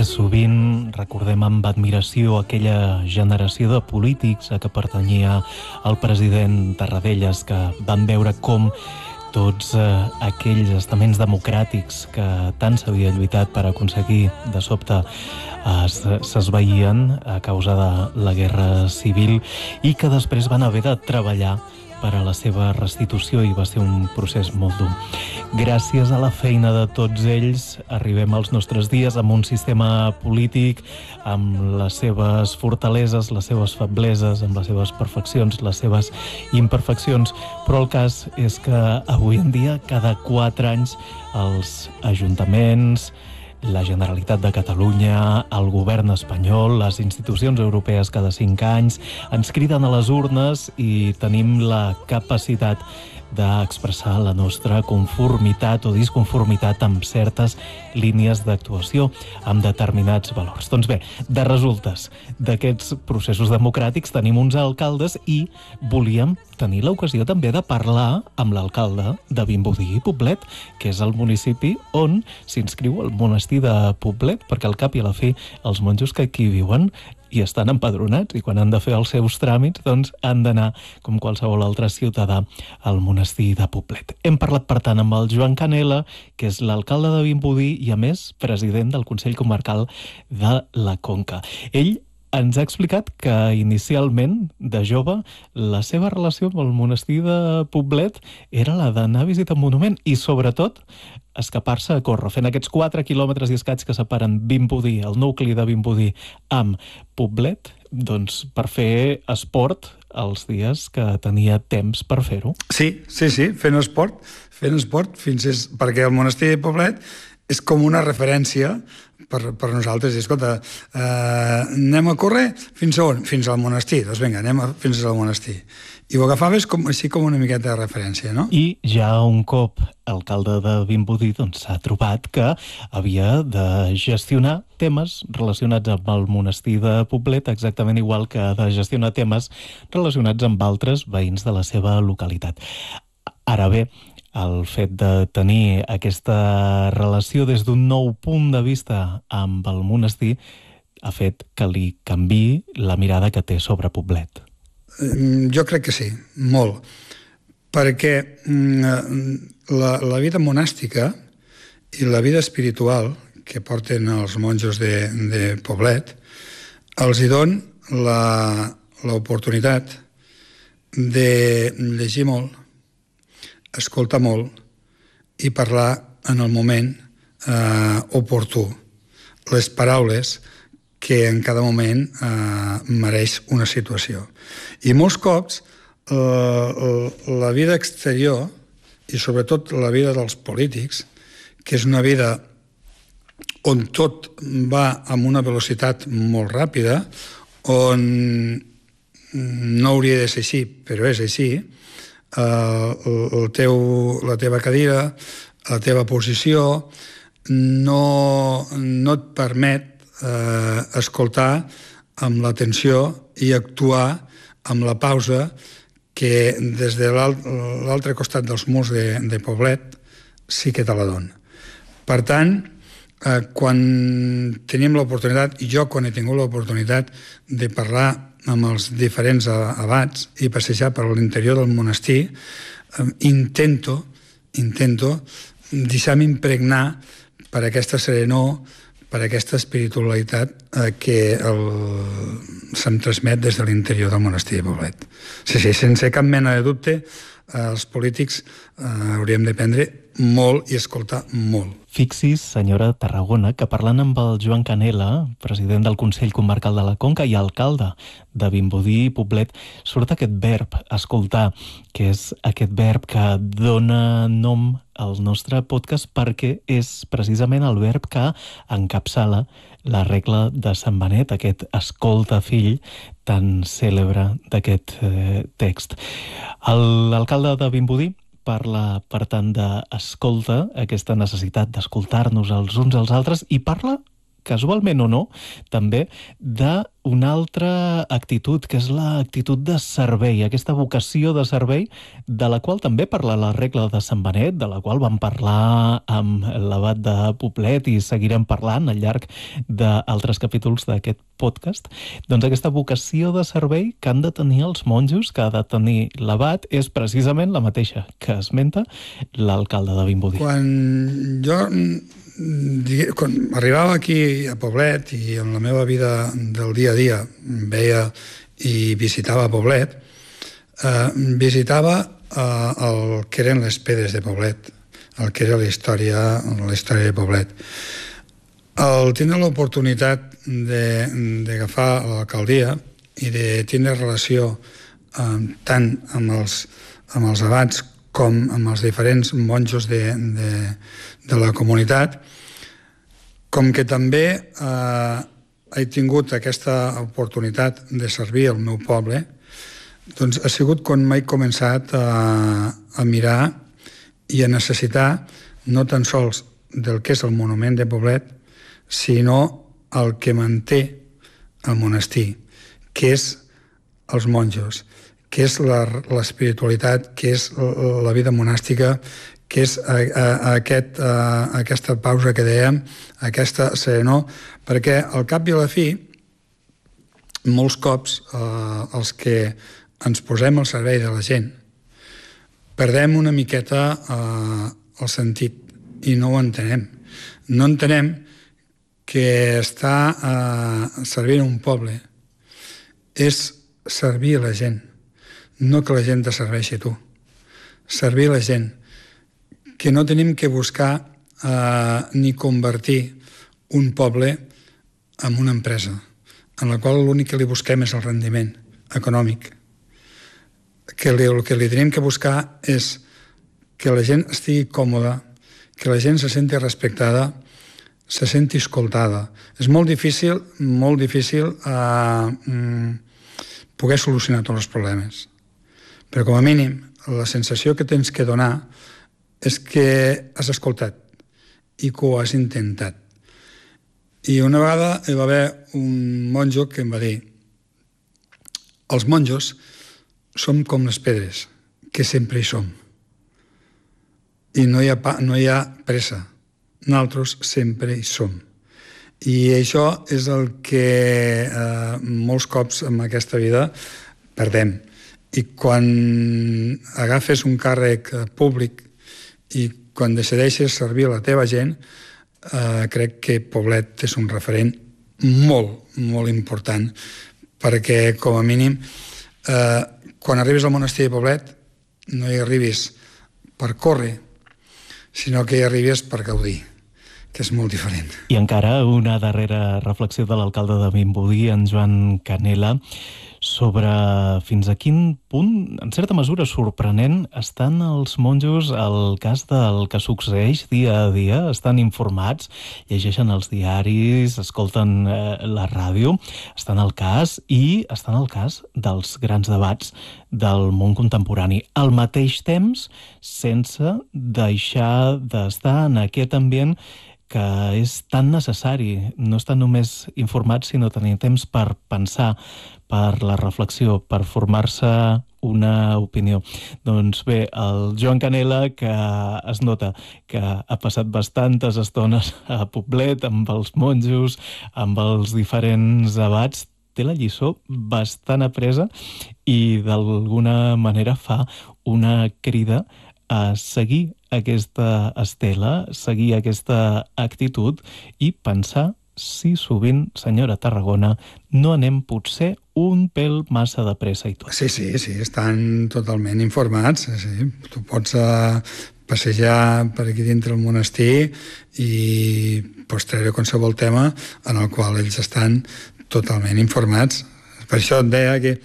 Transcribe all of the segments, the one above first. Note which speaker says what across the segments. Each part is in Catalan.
Speaker 1: sovint recordem amb admiració aquella generació de polítics a què pertanyia el president Tarradellas, que van veure com tots aquells estaments democràtics que tant s'havia lluitat per aconseguir de sobte s'esvaïen a causa de la guerra civil i que després van haver de treballar per a la seva restitució i va ser un procés molt dur. Gràcies a la feina de tots ells arribem als nostres dies amb un sistema polític amb les seves fortaleses, les seves febleses, amb les seves perfeccions, les seves imperfeccions, però el cas és que avui en dia, cada 4 anys, els ajuntaments, la Generalitat de Catalunya, el govern espanyol, les institucions europees cada 5 anys, ens criden a les urnes i tenim la capacitat d'expressar la nostra conformitat o disconformitat amb certes línies d'actuació, amb determinats valors. Doncs bé, de resultes d'aquests processos democràtics tenim uns alcaldes i volíem tenir l'ocasió també de parlar amb l'alcalde de Vimbodí i Poblet, que és el municipi on s'inscriu el monestir de Poblet, perquè al cap i a la fi els monjos que aquí viuen i estan empadronats i quan han de fer els seus tràmits doncs han d'anar, com qualsevol altre ciutadà, al monestir de Poblet. Hem parlat, per tant, amb el Joan Canela, que és l'alcalde de Vimbodí i, a més, president del Consell Comarcal de la Conca. Ell ens ha explicat que inicialment, de jove, la seva relació amb el monestir de Poblet era la d'anar a visitar un monument i, sobretot, escapar-se a córrer, fent aquests 4 quilòmetres i escaig que separen Vimbodí, el nucli de Vimbodí, amb Poblet, doncs per fer esport els dies que tenia temps per fer-ho.
Speaker 2: Sí, fent esport, perquè el monestir de Poblet és com una referència per nosaltres. I, escolta, anem a córrer fins a on? Fins al monestir. Doncs vinga, anem fins al monestir. I ho agafaves així com una miqueta de referència, no?
Speaker 1: I ja un cop alcalde de Vimbodí s'ha trobat que havia de gestionar temes relacionats amb el monestir de Poblet, exactament igual que de gestionar temes relacionats amb altres veïns de la seva localitat. Ara bé, el fet de tenir aquesta relació des d'un nou punt de vista amb el monestir ha fet que li canviï la mirada que té sobre Poblet.
Speaker 2: Jo crec que sí, molt. Perquè la vida monàstica i la vida espiritual que porten els monjos de Poblet els hi don l'oportunitat de llegir molt, escoltar molt i parlar en el moment oportú. Les paraules que en cada moment mereix una situació. I molts cops la vida exterior i sobretot la vida dels polítics, que és una vida on tot va amb una velocitat molt ràpida, on no hauria de ser així, però és així, la teva cadira, la teva posició, no et permet escoltar amb l'atenció i actuar amb la pausa que des de l'altre costat dels murs de Poblet sí que te la dona. Per tant, quan tenim l'oportunitat, i jo quan he tingut l'oportunitat de parlar amb els diferents abats i passejar per l'interior del monestir, intento deixar-me impregnar per aquesta serenor, per aquesta espiritualitat que se'm transmet des de l'interior del monestir de Poblet. Sí, sense cap mena de dubte, els polítics hauríem d'aprendre molt i escoltar molt.
Speaker 1: Fixi's, senyora Tarragona, que parlant amb el Joan Canela, president del Consell Comarcal de la Conca i alcalde de Vimbodí i Poblet, surt aquest verb, escoltar, que és aquest verb que dona nom al nostre podcast perquè és precisament el verb que encapçala la regla de Sant Benet, aquest escolta fill tan cèlebre d'aquest text. L'alcalde de Vimbodí parla, per tant, d'escolta, aquesta necessitat d'escoltar-nos els uns als altres, i parla casualment o no, també, d'una altra actitud, que és l'actitud de servei, aquesta vocació de servei, de la qual també parla la regla de Sant Benet, de la qual vam parlar amb l'abat de Poblet i seguirem parlant al llarg d'altres capítols d'aquest podcast. Doncs aquesta vocació de servei que han de tenir els monjos, que ha de tenir l'abat, és precisament la mateixa que esmenta l'alcalde de Vimbodí.
Speaker 2: Quan arribava aquí a Poblet i en la meva vida del dia a dia veia i visitava Poblet, visitava el que eren les pedres de Poblet, el que era la història de Poblet. Al tindre l'oportunitat d'agafar l'alcaldia i de tindre relació tant amb els abats com amb els diferents monjos de la comunitat, com que també he tingut aquesta oportunitat de servir al meu poble, doncs ha sigut quan m'he començat a mirar i a necessitar no tan sols del que és el monument de Poblet, sinó el que manté el monestir, que és els monjos, que és l'espiritualitat, que és la vida monàstica, que és aquesta pausa que dèiem, aquesta serenor, perquè al cap i a la fi, molts cops els que ens posem al servei de la gent, perdem una miqueta el sentit i no ho entenem. No entenem que estar servint un poble és servir a la gent, no que la gent te serveixi a tu. Servir a la gent, que no tenim que buscar ni convertir un poble en una empresa, en la qual l'únic que li busquem és el rendiment econòmic. Que el que li tenim que buscar és que la gent estigui còmoda, que la gent se senti respectada, se senti escoltada. És molt difícil poder solucionar tots els problemes. Però com a mínim, la sensació que tens que donar és que has escoltat i que ho has intentat. I una vegada hi va haver un monjo que em va dir: els monjos som com les pedres, que sempre hi som. I no hi ha pressa. Nosaltres sempre hi som. I això és el que molts cops en aquesta vida perdem. I quan agafes un càrrec públic i quan decideixes servir a la teva gent, crec que Poblet és un referent molt, molt important, perquè com a mínim quan arribis al monestir de Poblet no hi arribis per córrer, sinó que hi arribis per gaudir, que és molt diferent.
Speaker 1: I encara una darrera reflexió de l'alcalde de Vimbodí, en Joan Canela, sobre fins a quin punt, en certa mesura sorprenent, estan els monjos al cas del que succeeix dia a dia, estan informats, llegeixen els diaris, escolten la ràdio, estan al cas i estan al cas dels grans debats del món contemporani. Al mateix temps, sense deixar d'estar en aquest ambient que és tan necessari, no estar només informats, sinó tenir temps per pensar, per la reflexió, per formar-se una opinió. Doncs bé, el Joan Canela, que es nota que ha passat bastantes estones a Poblet, amb els monjos, amb els diferents abats, té la lliçó bastant apresa i d'alguna manera fa una crida a seguir aquesta estela, seguir aquesta actitud i pensar si sovint, senyora Tarragona, no anem potser un pèl massa de pressa i tot.
Speaker 2: Sí, estan totalment informats. Sí. Tu pots passejar per aquí dintre el monestir i pots treure qualsevol tema en el qual ells estan totalment informats. Per això et deia que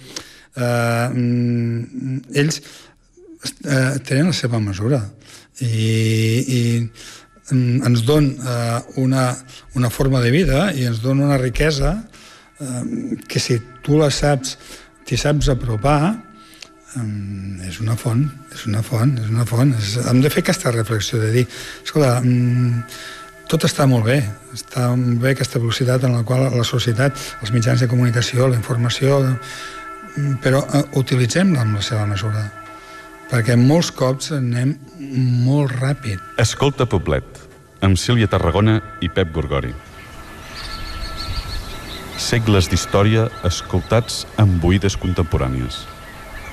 Speaker 2: ells tenen la seva mesura i ens dona una forma de vida i ens dona una riquesa que si tu la saps, t'hi saps apropar, és una font. Hem de fer aquesta reflexió de dir, escolta, Tot està molt bé aquesta velocitat en la qual la societat, els mitjans de comunicació, la informació, però utilitzem-la amb la seva mesura, perquè molts cops anem molt ràpid.
Speaker 3: Escolta Poblet, amb Sílvia Tarragona i Pep Gorgori. Segles d'història escoltats amb oïdes contemporànies.